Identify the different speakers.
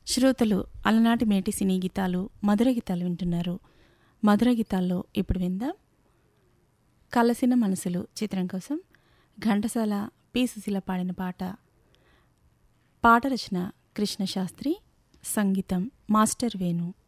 Speaker 1: శ్రోతలు అలనాటి మేటి సినీ గీతాలు, మధుర గీతాలు వింటున్నారు. మధుర గీతాల్లో ఇప్పుడు విందాం కలసిన మనసులు చిత్రం కోసం ఘంటసాల పి సుశీల పాడిన పాట. పాట రచన కృష్ణశాస్త్రి, సంగీతం మాస్టర్ వేణు.